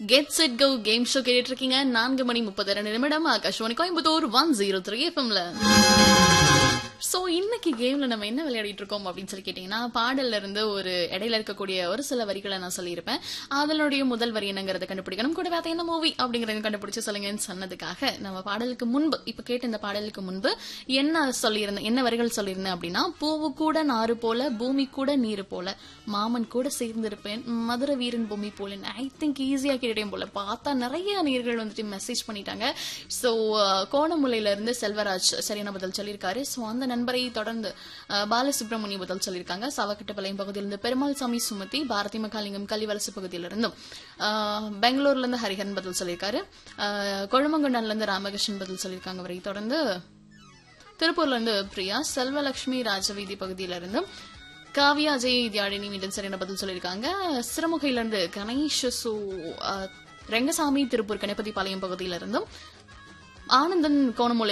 Get set go game show கேட்டு இருக்கீங்க. 4:32 ஆகாஷ்வாணி கோயம்புத்தூர் 103 எஃப்எம்ல. சோ இன்னைக்கு கேம்ல நம்ம என்ன விளையாடிட்டு இருக்கோம் அப்படின்னு சொல்லி கேட்டீங்கன்னா, பாடல்ல இருந்து ஒரு இடையில இருக்கக்கூடிய ஒரு சில வரிகளை நான் சொல்லியிருப்பேன். அதனுடைய முதல் வரி என்னங்கறத கண்டுபிடிக்கணும். கூட வேற என்ன மூவி அப்படிங்கறத கண்டுபிடிச்சு சொல்லுங்கன்னு சொன்னதுக்காக நம்ம பாடலுக்கு முன்பு இப்ப கேட்ட இந்த பாடலுக்கு முன்பு என்ன வரிகள் சொல்லியிருந்தேன் அப்படின்னா, பூவு கூட நாறு போல, பூமி கூட நீரு போல, மாமன் கூட சேர்ந்திருப்பேன், மதுரை வீரன் பூமி போல. ஐ திங்க் ஈஸியா கேட்டேன் போல. பார்த்தா நிறைய நேயர்கள் வந்துட்டு மெசேஜ் பண்ணிட்டாங்க. சோ கோணமுலையில இருந்து செல்வராஜ் சரியான பதில் சொல்லியிருக்காரு. சோ அந்த நண்பரை தொடர்ந்து பாலசுப்ரமணிய பதில் சொல்லியிருக்காங்க. சாவக்கட்டப்பாளையம் பகுதியிலிருந்து பெருமாள் சாமி சுமதி, பாரதி மகாலிங்கம் கள்ளிவலசு பகுதியிலிருந்தும், பெங்களூர்ல இருந்து ஹரிஹரன் பதில் சொல்லியிருக்காரு. கொழுமங்குண்டன்ல இருந்து ராமகிருஷ்ணன் பதில் சொல்லியிருக்காங்க. அவரை தொடர்ந்து திருப்பூர்ல இருந்து பிரியா, செல்வலட்சுமி ராஜவீதி பகுதியிலிருந்து காவியா அஜய் தியாழினி மீண்டும் சரியான பதில் சொல்லியிருக்காங்க. சிறுமுகையில இருந்து கணேஷ் ரெங்கசாமி திருப்பூர் கணபதிபாளையம் பகுதியிலிருந்தும், ஆனந்தன் கோணமுலை